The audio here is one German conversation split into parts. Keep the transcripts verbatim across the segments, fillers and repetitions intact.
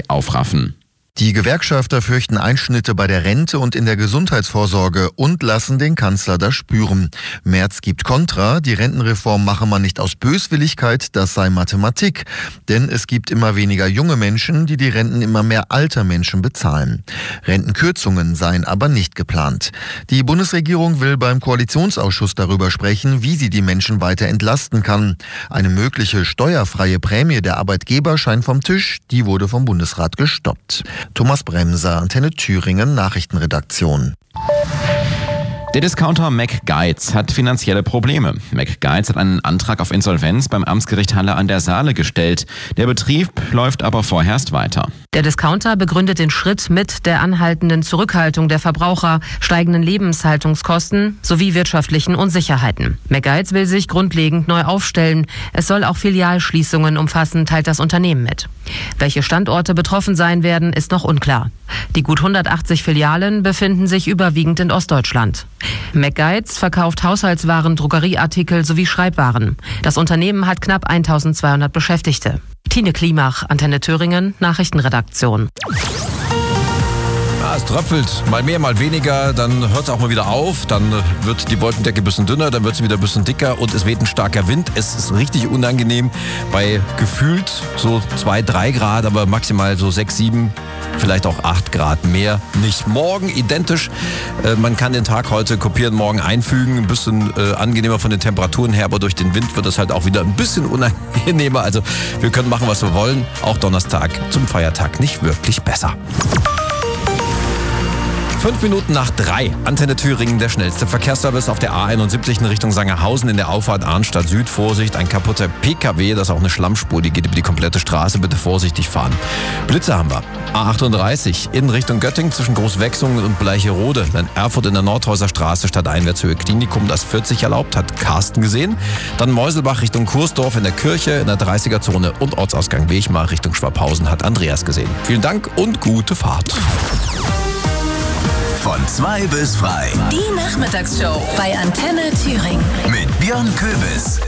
aufraffen. Die Gewerkschafter fürchten Einschnitte bei der Rente und in der Gesundheitsvorsorge und lassen den Kanzler das spüren. Merz gibt Kontra, die Rentenreform mache man nicht aus Böswilligkeit, das sei Mathematik. Denn es gibt immer weniger junge Menschen, die die Renten immer mehr alter Menschen bezahlen. Rentenkürzungen seien aber nicht geplant. Die Bundesregierung will beim Koalitionsausschuss darüber sprechen, wie sie die Menschen weiter entlasten kann. Eine mögliche steuerfreie Prämie der Arbeitgeber scheint vom Tisch, die wurde vom Bundesrat gestoppt. Thomas Bremser, Antenne Thüringen, Nachrichtenredaktion. Der Discounter McGuides hat finanzielle Probleme. McGuides hat einen Antrag auf Insolvenz beim Amtsgericht Halle an der Saale gestellt. Der Betrieb läuft aber vorerst weiter. Der Discounter begründet den Schritt mit der anhaltenden Zurückhaltung der Verbraucher, steigenden Lebenshaltungskosten sowie wirtschaftlichen Unsicherheiten. McGuides will sich grundlegend neu aufstellen. Es soll auch Filialschließungen umfassen, teilt das Unternehmen mit. Welche Standorte betroffen sein werden, ist noch unklar. Die gut hundertachtzig Filialen befinden sich überwiegend in Ostdeutschland. McGuides verkauft Haushaltswaren, Drogerieartikel sowie Schreibwaren. Das Unternehmen hat knapp eintausendzweihundert Beschäftigte. Tine Klimach, Antenne Thüringen, Nachrichtenredaktion. Ja, es tröpfelt mal mehr, mal weniger, dann hört es auch mal wieder auf, dann wird die Wolkendecke ein bisschen dünner, dann wird sie wieder ein bisschen dicker und es weht ein starker Wind. Es ist richtig unangenehm bei gefühlt so zwei, drei Grad, aber maximal so sechs, sieben, vielleicht auch acht Grad mehr. Nicht morgen identisch. Äh, man kann den Tag heute kopieren, morgen einfügen, ein bisschen äh, angenehmer von den Temperaturen her, aber durch den Wind wird es halt auch wieder ein bisschen unangenehmer. Also wir können machen, was wir wollen. Auch Donnerstag zum Feiertag nicht wirklich besser. Fünf Minuten nach drei. Antenne Thüringen, der schnellste Verkehrsservice auf der A einundsiebzig in Richtung Sangerhausen in der Auffahrt Arnstadt Süd. Vorsicht, ein kaputter P K W, das ist auch eine Schlammspur, die geht über die komplette Straße. Bitte vorsichtig fahren. Blitze haben wir. A achtunddreißig in Richtung Göttingen zwischen Großwechsungen und Bleicherode. Dann Erfurt in der Nordhäuser Straße statt Einwärtshöhe Klinikum, das vierzig erlaubt, hat Carsten gesehen. Dann Meuselbach Richtung Kursdorf in der Kirche in der dreißiger-Zone und Ortsausgang Wechmar Richtung Schwabhausen hat Andreas gesehen. Vielen Dank und gute Fahrt. Von zwei bis frei. Die Nachmittagsshow bei Antenne Thüringen. Mit Björn Köbis.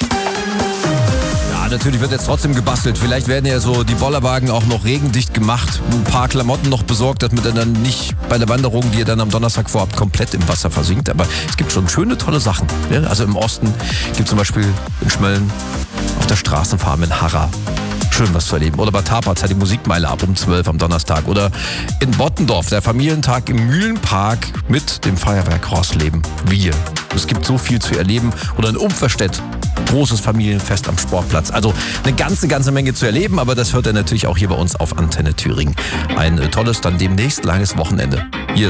Ja, natürlich wird jetzt trotzdem gebastelt. Vielleicht werden ja so die Bollerwagen auch noch regendicht gemacht. Ein paar Klamotten noch besorgt, damit er dann nicht bei der Wanderung, die ihr dann am Donnerstag vorhabt, komplett im Wasser versinkt. Aber es gibt schon schöne, tolle Sachen. Ja, also im Osten gibt es zum Beispiel in Schmölln auf der Straßenfarm in Harra. Schön was zu erleben. Oder bei Tapaz hat die Musikmeile ab um zwölf am Donnerstag. Oder in Bottendorf, der Familientag im Mühlenpark mit dem Feuerwerk Horsleben. Wir. Es gibt so viel zu erleben. Oder in Umverstedt, großes Familienfest am Sportplatz. Also eine ganze, ganze Menge zu erleben, aber das hört ihr natürlich auch hier bei uns auf Antenne Thüringen. Ein tolles, dann demnächst langes Wochenende. Hier ist